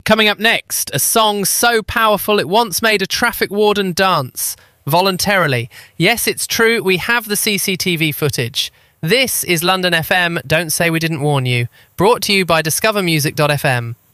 Coming up next, a song so powerful it once made a traffic warden dance. Voluntarily. Yes, it's true, we have the CCTV footage. This is London FM, Don't Say We Didn't Warn You. Brought to you by discovermusic.fm.